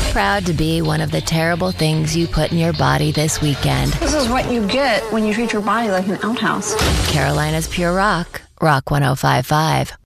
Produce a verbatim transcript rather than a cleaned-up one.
Proud to be one of the terrible things you put in your body this weekend. This is what you get when you treat your body like an outhouse. Carolina's Pure Rock, Rock one oh five point five.